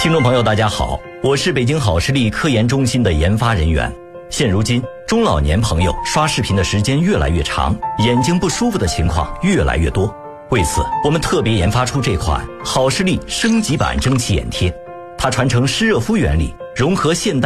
听众朋友大家好，我是北京好视力科研中心的研发人员。现如今中老年朋友刷视频的时间越来越长，眼睛不舒服的情况越来越多。为此我们特别研发出这款好视力升级版蒸汽眼贴，它传承湿热敷原理，融合现代